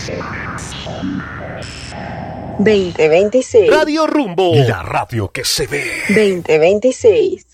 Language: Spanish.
2026. Radio Rumbo, la radio que se ve. 2026.